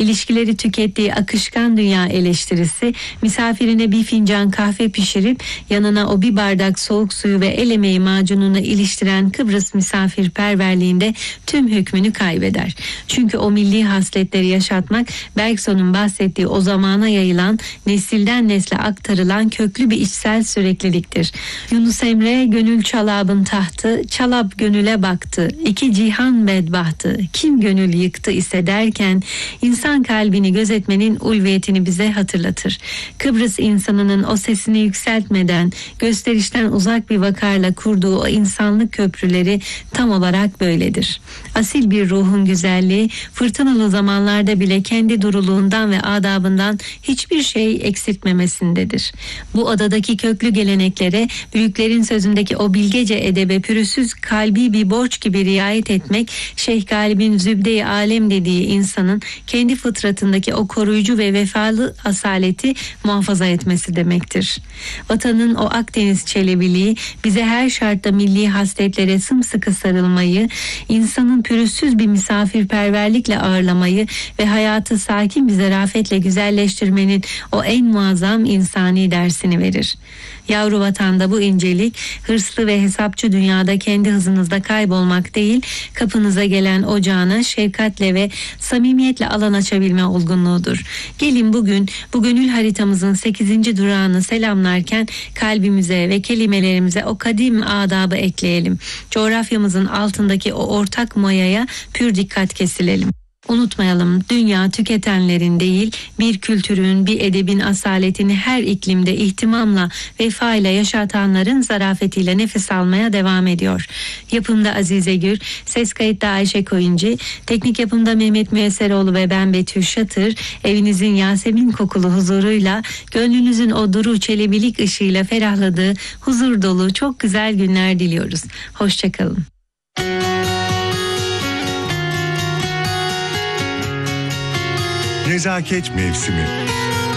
İlişkileri tükettiği akışkan dünya eleştirisi, misafirine bir fincan kahve pişirip yanına o bir bardak soğuk suyu ve el emeği macununu iliştiren Kıbrıs misafirperverliğinde tüm hükmünü kaybeder. Çünkü o milli hasletleri yaşatmak Bergson'un bahsettiği o zamana yayılan, nesilden nesle aktarılan köklü bir içsel sürekliliktir. Yunus Emre, gönül çalabın tahtı, çalap gönüle baktı, iki cihan bedbahtı, kim gönül yıktı ise derken insan kalbini gözetmenin ulviyetini bize hatırlatır. Kıbrıs insanının o sesini yükseltmeden, gösterişten uzak bir vakarla kurduğu o insanlık köprüleri tam olarak böyledir. Asil bir ruhun güzelliği, fırtınalı zamanlarda bile kendi duruluğundan ve adabından hiçbir şey eksiltmemesindedir. Bu adadaki köklü geleneklere, büyüklerin sözündeki o bilgece edebe pürüzsüz kalbi bir borç gibi riayet etmek, Şeyh Galip'in Zübde-i Alem dediği insanın kendi fıtratındaki o koruyucu ve vefalı asaleti muhafaza etmesi demektir. Vatanın o Akdeniz çelebiliği bize her şartta milli hasletlere sımsıkı sarılmayı, insanın pürüzsüz bir misafirperverlikle ağırlamayı ve hayatı sakin bir zarafetle güzelleştirmenin o en muazzam insani dersini verir. Yavru vatanda bu incelik, hırslı ve hesapçı dünyada kendi hızınızda kaybolmak değil, kapınıza gelen ocağına şefkatle ve samimiyetle alan açabilme olgunluğudur. Gelin bugün bu gönül haritamızın 8. durağını selamlarken kalbimize ve kelimelerimize o kadim adabı ekleyelim. Coğrafyamızın altındaki o ortak mayaya pür dikkat kesilelim. Unutmayalım, dünya tüketenlerin değil, bir kültürün, bir edebin asaletini her iklimde ihtimamla, vefayla yaşatanların zarafetiyle nefes almaya devam ediyor. Yapımda Azize Gür, ses kayıtta Ayşe Koyuncu, teknik yapımda Mehmet Müesseroğlu ve ben Betül Şatır, evinizin Yasemin kokulu huzuruyla, gönlünüzün o duru çelebilik ışığıyla ferahladığı, huzur dolu çok güzel günler diliyoruz. Hoşçakalın. Nezaket mevsimi.